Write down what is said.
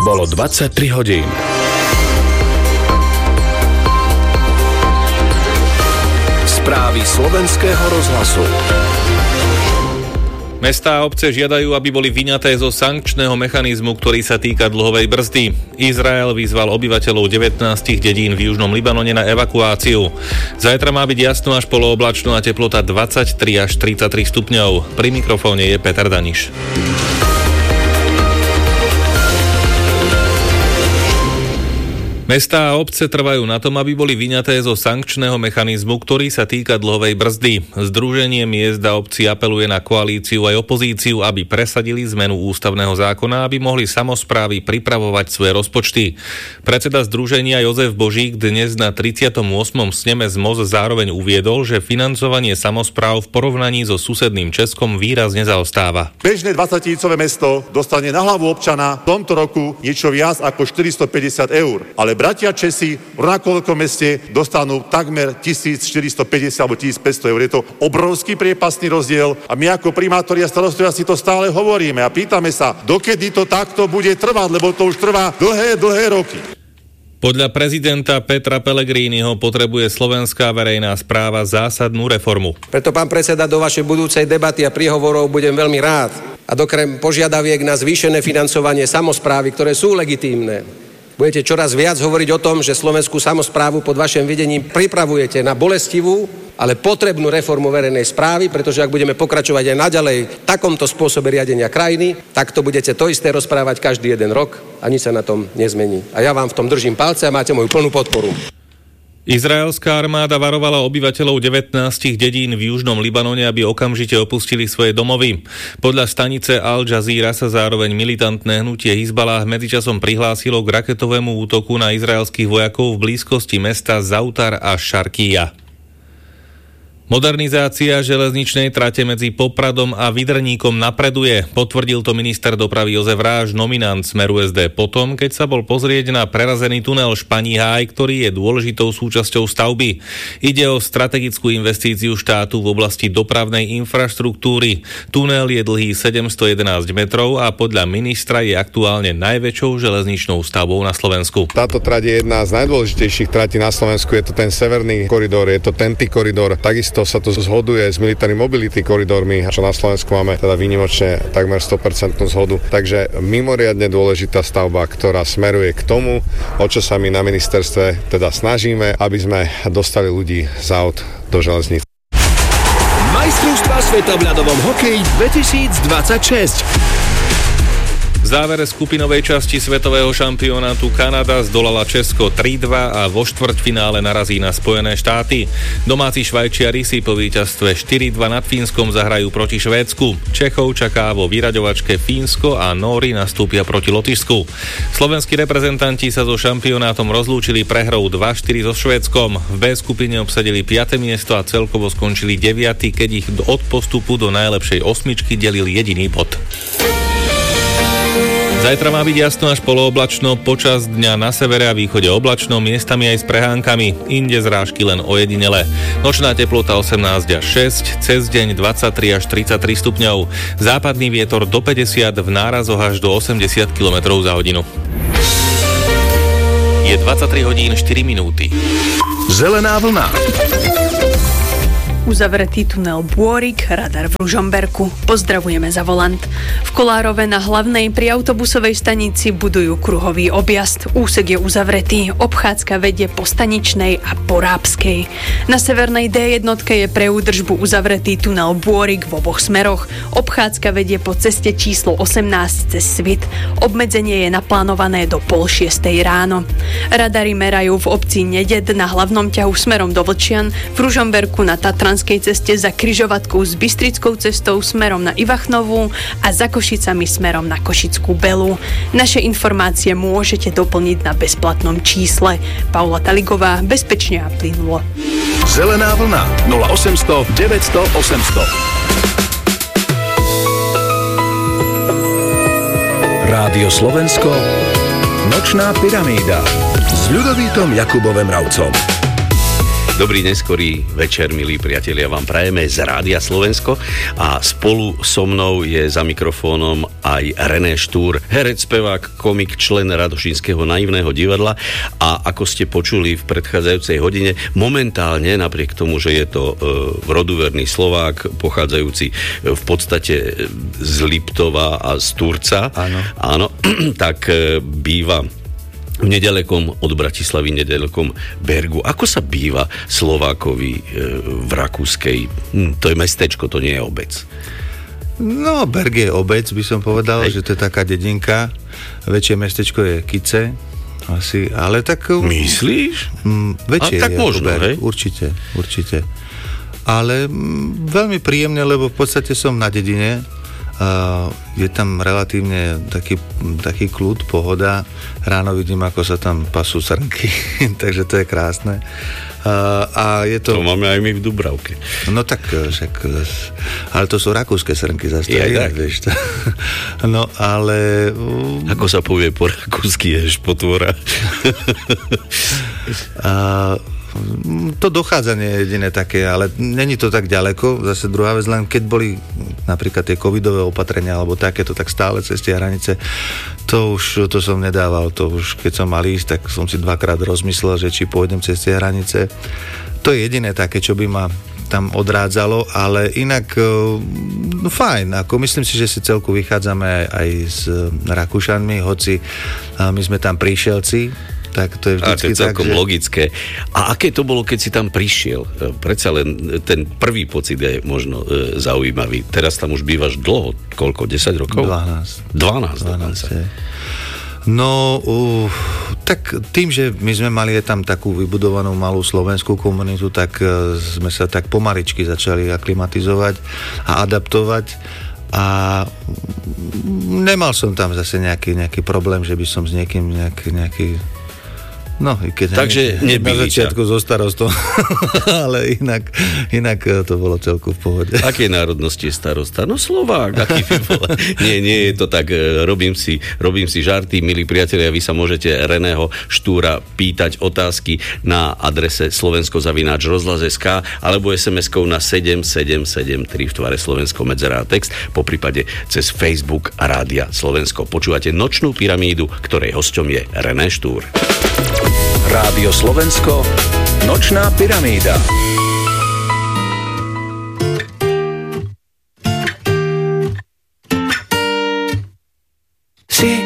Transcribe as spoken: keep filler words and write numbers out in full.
Bolo dvadsaťtri hodín. Správy slovenského rozhlasu. Mestá a obce žiadajú, aby boli vyňaté zo sankčného mechanizmu, ktorý sa týka dlhovej brzdy. Izrael vyzval obyvateľov devätnástich dedín v južnom Libanone na evakuáciu. Zajtra má byť jasno až polooblačno a teplota dvadsaťtri až tridsaťtri stupňov. Pri mikrofóne je Peter Daniš. Mestá a obce trvajú na tom, aby boli vyňaté zo sankčného mechanizmu, ktorý sa týka dlhovej brzdy. Združenie miest a obcí apeluje na koalíciu aj opozíciu, aby presadili zmenu ústavného zákona, aby mohli samosprávy pripravovať svoje rozpočty. Predseda združenia Jozef Božík dnes na tridsiatom ôsmom sneme z em o es zároveň uviedol, že financovanie samospráv v porovnaní so susedným Českom výrazne zaostáva. Bežné dvadsaťtisícové mesto dostane na hlavu občana v tomto roku niečo viac ako štyristopäťdesiat eur, ale bratia Česi v rovnakom veľkom meste dostanú takmer tisícštyristopäťdesiat alebo tisícpäťsto eur. Je to obrovský priepastný rozdiel a my ako primátori a starostovia si to stále hovoríme a pýtame sa, dokedy to takto bude trvať, lebo to už trvá dlhé, dlhé roky. Podľa prezidenta Petra Pellegriniho potrebuje slovenská verejná správa zásadnú reformu. Preto, pán predseda, do vašej budúcej debaty a príhovorov budem veľmi rád. A dokrem požiadaviek na zvýšené financovanie samosprávy, ktoré sú legitímne, budete čoraz viac hovoriť o tom, že slovenskú samosprávu pod vašim vedením pripravujete na bolestivú, ale potrebnú reformu verejnej správy, pretože ak budeme pokračovať aj naďalej v takomto spôsobe riadenia krajiny, tak to budete to isté rozprávať každý jeden rok a nič sa na tom nezmení. A ja vám v tom držím palce a máte moju plnú podporu. Izraelská armáda varovala obyvateľov devätnástich dedín v južnom Libanone, aby okamžite opustili svoje domovy. Podľa stanice Al Jazeera sa zároveň militantné hnutie Hizbalah medzičasom prihlásilo k raketovému útoku na izraelských vojakov v blízkosti mesta Zautar a Šarkíja. Modernizácia železničnej trate medzi Popradom a Vydrníkom napreduje, potvrdil to minister dopravy Jozef Ráž, nominant Smeru es dé, potom, keď sa bol pozrieť na prerazený tunel Španí-Háj, ktorý je dôležitou súčasťou stavby. Ide o strategickú investíciu štátu v oblasti dopravnej infraštruktúry. Tunel je dlhý sedemstojedenásť metrov a podľa ministra je aktuálne najväčšou železničnou stavbou na Slovensku. Táto trať je jedna z najdôležitejších tratí na Slovensku, je to ten severný koridor, je to té en té koridor, takisto to sa to zhoduje s Military Mobility koridormi, čo na Slovensku máme teda výnimočne takmer sto percent zhodu. Takže mimoriadne dôležitá stavba, ktorá smeruje k tomu, o čo sa my na ministerstve teda snažíme, aby sme dostali ľudí z aut do železníc. Majstrovstvá sveta v ľadovom hokeji dvetisícdvadsaťšesť. V závere skupinovej časti svetového šampionátu Kanada zdolala Česko tri dva a vo štvrťfinále narazí na Spojené štáty. Domáci Švajčiari si po víťazstve štyri dva nad Fínskom zahrajú proti Švédsku. Čechov čaká vo vyraďovačke Fínsko a Nóri nastúpia proti Lotyšsku. Slovenskí reprezentanti sa so šampionátom rozlúčili prehrou dva štyri so Švédskom. V B skupine obsadili piate miesto a celkovo skončili deviaty, keď ich od postupu do najlepšej osmičky delil jediný bod. Zajtra má byť jasno až polooblačno, počas dňa na severe a východe oblačno, miestami aj s prehánkami, inde zrážky len ojedinele. Nočná teplota osemnásť až šesť, cez deň dvadsaťtri až tridsaťtri stupňov. Západný vietor do päťdesiat, v nárazoch až do osemdesiat kilometrov za hodinu. Je dvadsaťtri hodín štyri minúty. Zelená vlna. Uzavretý tunel Bôrik, radar v Ružomberku. Pozdravujeme za volant. V Kolárove na hlavnej pri autobusovej stanici budujú kruhový objazd. Úsek je uzavretý. Obchádzka vedie po Staničnej a Porábskej. Na severnej dé jedna je pre údržbu uzavretý tunel Bôrik v oboch smeroch. Obchádzka vedie po ceste číslo osemnásť cez Svit. Obmedzenie je naplánované do pol šiestej ráno. Radary merajú v obci Neded na hlavnom ťahu smerom do Vlčian, v Ružomberku na Tatran ceste za križovatkou s Bystrickou cestou smerom na Ivachnovú a za Košicami smerom na Košickú Belú. Naše informácie môžete doplniť na bezplatnom čísle. Paula Taligová, bezpečne a plynulo. Zelená vlna nula osemsto deväťsto osemsto. Rádio Slovensko, Nočná pyramída s Ľudovítom Jakubom Mravcom. Dobrý neskorý večer, milí priatelia, vám prajeme z Rádia Slovensko a spolu so mnou je za mikrofónom aj René Štúr, herec, spevák, komik, člen Radošínskeho naivného divadla a ako ste počuli v predchádzajúcej hodine, momentálne, napriek tomu, že je to e, roduverný Slovák, pochádzajúci v podstate z Liptova a z Turca, áno, áno tak e, býva v nedalekom od Bratislavy, nedalekom Bergu. Ako sa býva Slovákovi e, v rakúskej? Hm, to je mestečko, to nie je obec. No, Berg je obec, by som povedal, Hej. že to je taká dedinka. Väčšie mestečko je Kice, asi, ale tak... Myslíš? M, väčšie tak je možno, Berg, hej? Určite, určite. Ale m, veľmi príjemne, lebo v podstate som na dedine. Uh, je tam relatívne taký, taký kľud, pohoda. Ráno vidím, ako sa tam pasú srnky, takže to je krásne. Uh, a je to... to máme aj my v Dubravke. No tak, však, ale to sú rakúske srnky zase. Je tak. Vieš to. No, ale... Ako sa povie po rakúsky, je špotvora. uh, To dochádzanie je jediné také, ale není to tak ďaleko. Zase druhá vec, len keď boli napríklad tie covidové opatrenia alebo takéto, tak stále cez tie hranice, to už to som nedával. To už keď som mal ísť, tak som si dvakrát rozmyslel, že či pôjdem cez tie hranice. To je jediné také, čo by ma tam odrádzalo, ale inak no fajn, ako myslím si, že si celku vychádzame aj, aj s Rakúšanmi, hoci my sme tam príšelci. Tak to je vždycky a to je celkom tak, že... logické. A aké to bolo, keď si tam prišiel? Predsa len ten prvý pocit je možno e, zaujímavý. Teraz tam už bývaš dlho. Koľko? desať rokov? dvanásť. dvanásť, dvanásť No, uh, tak tým, že my sme mali tam takú vybudovanú malú slovenskú komunitu, tak uh, sme sa tak pomaličky začali aklimatizovať a adaptovať. A nemal som tam zase nejaký, nejaký problém, že by som s niekým nejaký, nejaký no, i keď takže nebili na začiatku so starostom, ale inak, inak to bolo celku v pohode. Aké národnosti je starosta? No Slovák. Aký nie, nie je to tak. Robím si, robím si žarty, milí priatelia, vy sa môžete Reného Štúra pýtať otázky na adrese slovensko zavináč rozhlas bodka es ká alebo es em eskou na sedem sedem sedem tri v tvare Slovensko medzera text, poprípade cez Facebook a Rádia Slovensko. Počúvate Nočnú pyramídu, ktorej hosťom je René Štúr. Rádio Slovensko, Nočná pyramída. Si